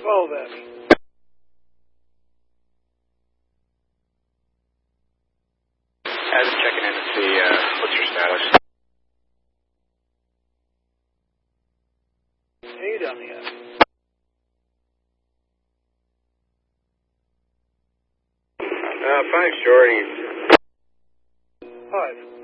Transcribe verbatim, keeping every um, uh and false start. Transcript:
twelve F. I'm checking in to see, uh, what's your status? Eight on the F. Uh, five shorty. Five.